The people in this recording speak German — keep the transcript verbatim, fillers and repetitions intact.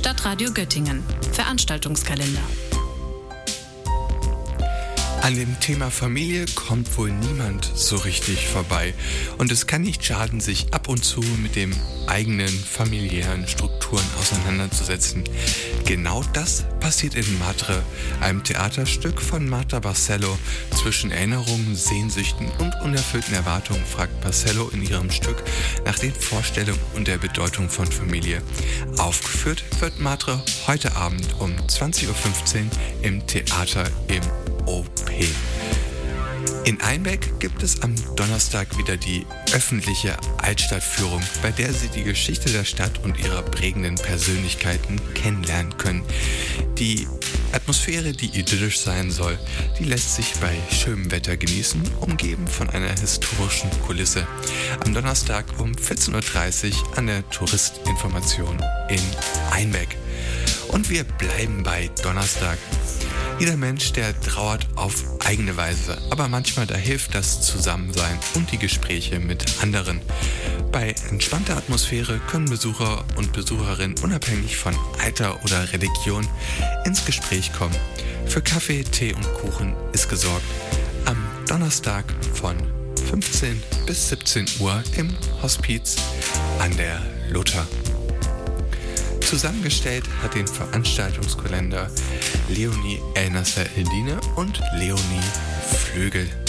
Stadtradio Göttingen. Veranstaltungskalender. An dem Thema Familie kommt wohl niemand so richtig vorbei. Und es kann nicht schaden, sich ab und zu mit den eigenen familiären Strukturen auseinanderzusetzen. Genau das passiert in Matre, einem Theaterstück von Marta Barcelo. Zwischen Erinnerungen, Sehnsüchten und unerfüllten Erwartungen fragt Barcelo in ihrem Stück nach den Vorstellungen und der Bedeutung von Familie. Aufgeführt wird Matre heute Abend um zwanzig Uhr fünfzehn im Theater im O P. In Einbeck gibt es am Donnerstag wieder die öffentliche Altstadtführung, bei der Sie die Geschichte der Stadt und ihrer prägenden Persönlichkeiten kennenlernen können. Die Atmosphäre, die idyllisch sein soll, die lässt sich bei schönem Wetter genießen, umgeben von einer historischen Kulisse. Am Donnerstag um vierzehn Uhr dreißig an der Touristinformation in Einbeck. Und wir bleiben bei Donnerstag. Jeder Mensch, der trauert auf eigene Weise, aber manchmal da hilft das Zusammensein und die Gespräche mit anderen. Bei entspannter Atmosphäre können Besucher und Besucherinnen unabhängig von Alter oder Religion ins Gespräch kommen. Für Kaffee, Tee und Kuchen ist gesorgt. Am Donnerstag von fünfzehn bis siebzehn Uhr im Hospiz an der Luther. Zusammengestellt hat den Veranstaltungskalender Leonie El Nasser Eldine und Leonie Flügel.